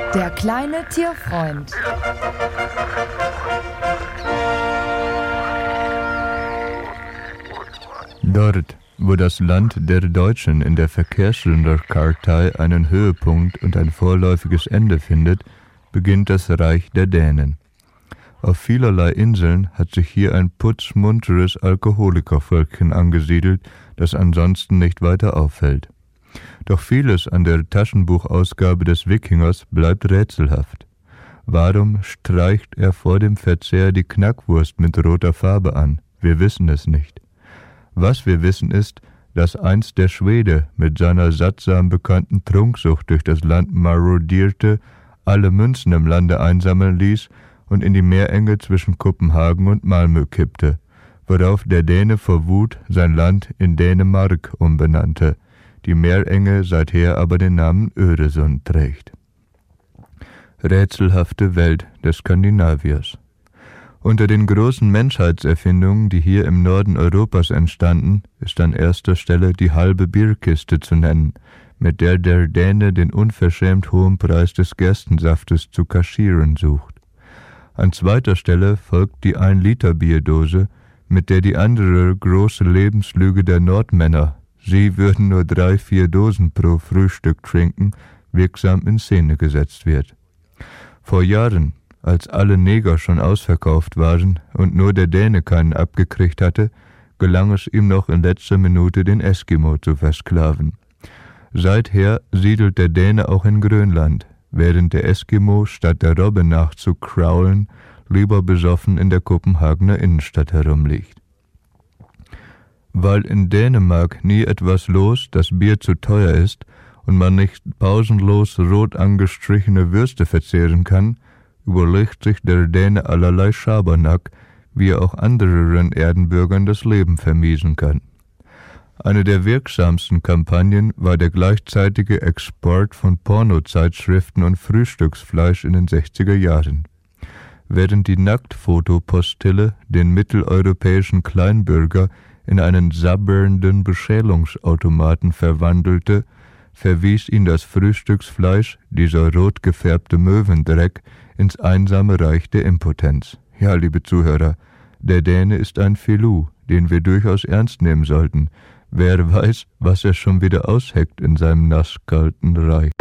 Der kleine Tierfreund. Dort, wo das Land der Deutschen in der Verkehrsschilderkartei einen Höhepunkt und ein vorläufiges Ende findet, beginnt das Reich der Dänen. Auf vielerlei Inseln hat sich hier ein putzmunteres Alkoholikervölkchen angesiedelt, das ansonsten nicht weiter auffällt. Doch vieles an der Taschenbuchausgabe des Wikingers bleibt rätselhaft. Warum streicht er vor dem Verzehr die Knackwurst mit roter Farbe an? Wir wissen es nicht. Was wir wissen ist, dass einst der Schwede mit seiner sattsam bekannten Trunksucht durch das Land marodierte, alle Münzen im Lande einsammeln ließ und in die Meerenge zwischen Kopenhagen und Malmö kippte, worauf der Däne vor Wut sein Land in Dänemark umbenannte, die Meerenge seither aber den Namen Öresund trägt. Rätselhafte Welt des Skandinaviers. Unter den großen Menschheitserfindungen, die hier im Norden Europas entstanden, ist an erster Stelle die halbe Bierkiste zu nennen, mit der der Däne den unverschämt hohen Preis des Gerstensaftes zu kaschieren sucht. An zweiter Stelle folgt die 1-Liter-Bierdose, mit der die andere große Lebenslüge der Nordmänner, sie würden nur 3-4 Dosen pro Frühstück trinken, wirksam in Szene gesetzt wird. Vor Jahren, als alle Neger schon ausverkauft waren und nur der Däne keinen abgekriegt hatte, gelang es ihm noch in letzter Minute, den Eskimo zu versklaven. Seither siedelt der Däne auch in Grönland, während der Eskimo, statt der Robbe nachzukraulen, lieber besoffen in der Kopenhagener Innenstadt herumliegt. Weil in Dänemark nie etwas los, das Bier zu teuer ist und man nicht pausenlos rot angestrichene Würste verzehren kann, überlegt sich der Däne allerlei Schabernack, wie er auch anderen Erdenbürgern das Leben vermiesen kann. Eine der wirksamsten Kampagnen war der gleichzeitige Export von Pornozeitschriften und Frühstücksfleisch in den 60er Jahren. Während die Nacktfotopostille den mitteleuropäischen Kleinbürger in einen sabbernden Beschälungsautomaten verwandelte, verwies ihn das Frühstücksfleisch, dieser rot gefärbte Möwendreck, ins einsame Reich der Impotenz. Ja, liebe Zuhörer, der Däne ist ein Filou, den wir durchaus ernst nehmen sollten. Wer weiß, was er schon wieder ausheckt in seinem nasskalten Reich.